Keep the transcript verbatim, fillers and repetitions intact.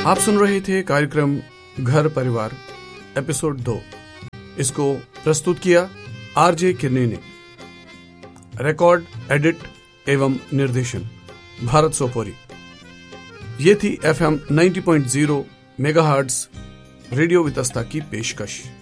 आप सुन रहे थे कार्यक्रम घर परिवार एपिसोड दो। इसको प्रस्तुत किया आरजे किरने ने। रिकॉर्ड, एडिट एवं निर्देशन भारत सोपोरी। ये थी F M ninety point zero megahertz radio Vitasta की पेशकश।